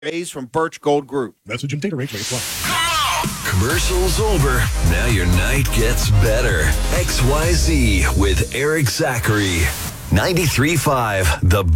A's from Birch Gold Group. Message and data rates may apply. Commercial's over. Now your night gets better. XYZ with Eric Zachary. 93.5, The